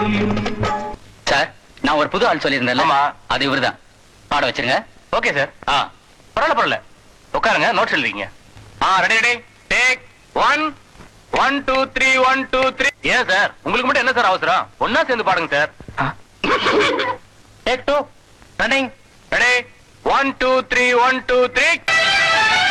Sir, நான் ஒரு புது ஆள் சொல்லியிருந்தேன். ஆமா. அது இவருதான். பாட வச்சிருங்க. Okay sir. பரவாயில்ல உட்காருங்க, நோட்ஸ் எழுதிங்க. Ready take 1 1 2 3 1 2 3. ஏன் சார், உங்களுக்கு மட்டும் என்ன சார் அவசரம்? ஒன்னா சேர்ந்து பாடுங்க சார். Take 2 running. ரெடி 1 2 3 1 2 3.